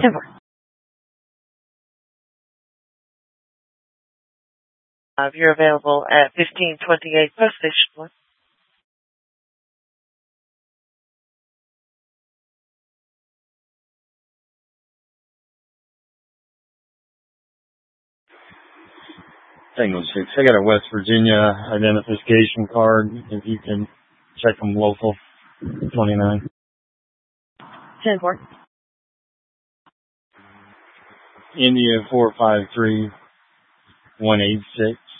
10-4. You're available at 1528 Post Station 1. Tango 6. I got a West Virginia identification card. If you can check them local. 29. 10-4. India 453-186.